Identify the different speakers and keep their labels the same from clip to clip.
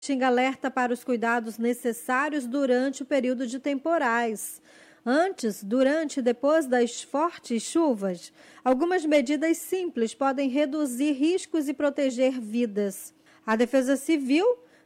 Speaker 1: Xinga alerta para os cuidados necessários durante o período de temporais. Antes, durante e depois das fortes chuvas, algumas medidas simples podem reduzir riscos e proteger vidas. A Defesa Civil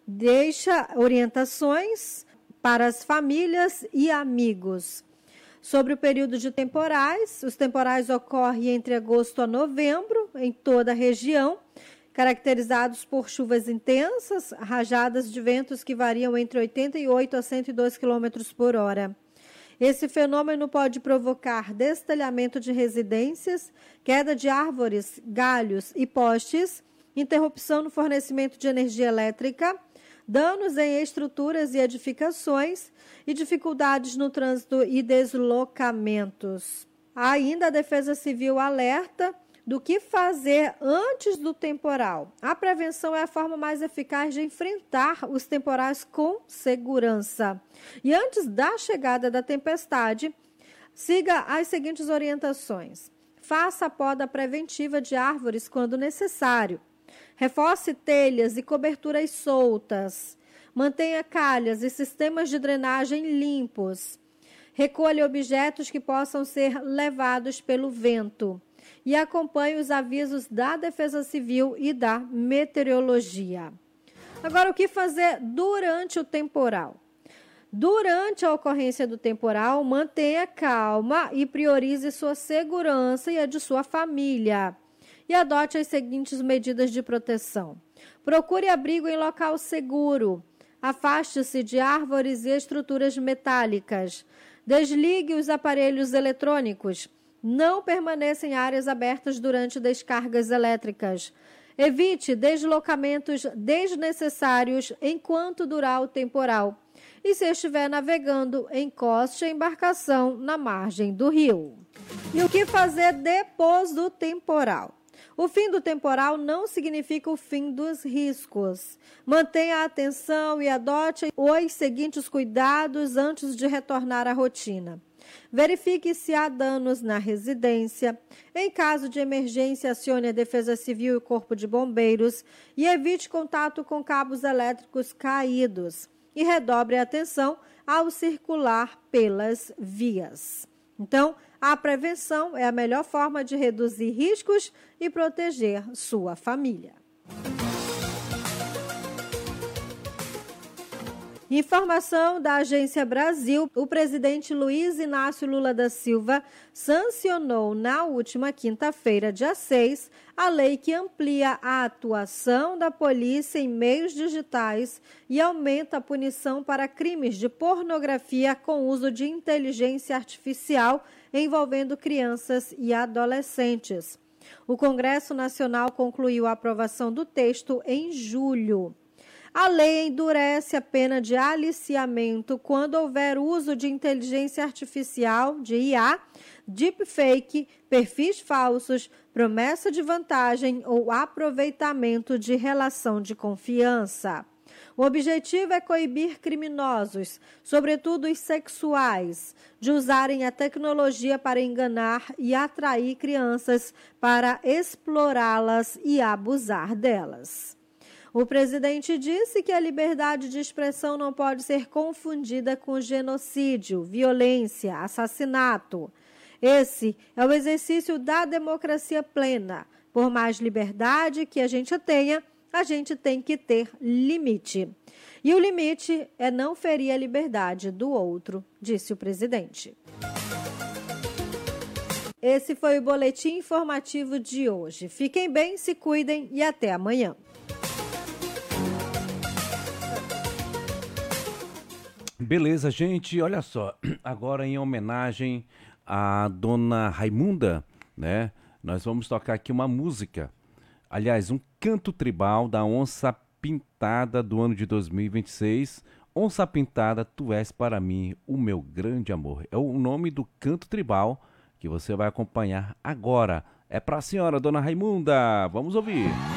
Speaker 1: deixa orientações para as famílias e amigos. Sobre o período de temporais, os temporais ocorrem entre agosto a novembro em toda a região, caracterizados por chuvas intensas, rajadas de ventos que variam entre 88 a 102 km por hora. Esse fenômeno pode provocar destelhamento de residências, queda de árvores, galhos e postes, interrupção no fornecimento de energia elétrica, danos em estruturas e edificações e dificuldades no trânsito e deslocamentos. Ainda a Defesa Civil alerta do que fazer antes do temporal. A prevenção é a forma mais eficaz de enfrentar os temporais com segurança. E antes da chegada da tempestade, siga as seguintes orientações. Faça a poda preventiva de árvores quando necessário. Reforce telhas e coberturas soltas. Mantenha calhas e sistemas de drenagem limpos. Recolha objetos que possam ser levados pelo vento. E acompanhe os avisos da Defesa Civil e da meteorologia. Agora, o que fazer durante o temporal? Durante a ocorrência do temporal, mantenha calma e priorize sua segurança e a de sua família. E adote as seguintes medidas de proteção. Procure abrigo em local seguro. Afaste-se de árvores e estruturas metálicas. Desligue os aparelhos eletrônicos. Não permaneça em áreas abertas durante descargas elétricas. Evite deslocamentos desnecessários enquanto durar o temporal. E se estiver navegando, encoste a embarcação na margem do rio. E o que fazer depois do temporal? O fim do temporal não significa o fim dos riscos. Mantenha a atenção e adote os seguintes cuidados antes de retornar à rotina. Verifique se há danos na residência. Em caso de emergência, acione a Defesa Civil e o Corpo de Bombeiros e evite contato com cabos elétricos caídos. E redobre a atenção ao circular pelas vias. Então, a prevenção é a melhor forma de reduzir riscos e proteger sua família. Informação da Agência Brasil: o presidente Luiz Inácio Lula da Silva sancionou na última quinta-feira, dia 6, a lei que amplia a atuação da polícia em meios digitais e aumenta a punição para crimes de pornografia com uso de inteligência artificial envolvendo crianças e adolescentes. O Congresso Nacional concluiu a aprovação do texto em julho. A lei endurece a pena de aliciamento quando houver uso de inteligência artificial, de IA, deepfake, perfis falsos, promessa de vantagem ou aproveitamento de relação de confiança. O objetivo é coibir criminosos, sobretudo os sexuais, de usarem a tecnologia para enganar e atrair crianças para explorá-las e abusar delas. O presidente disse que a liberdade de expressão não pode ser confundida com genocídio, violência, assassinato. Esse é o exercício da democracia plena. Por mais liberdade que a gente tem que ter limite. E o limite é não ferir a liberdade do outro, disse o presidente. Esse foi o boletim informativo de hoje. Fiquem bem, se cuidem e até amanhã.
Speaker 2: Beleza, gente, olha só, agora em homenagem à dona Raimunda, né, nós vamos tocar aqui uma música, aliás, um canto tribal da Onça Pintada do ano de 2026, Onça Pintada, tu és para mim o meu grande amor, é o nome do canto tribal que você vai acompanhar agora, é pra senhora, dona Raimunda, vamos ouvir.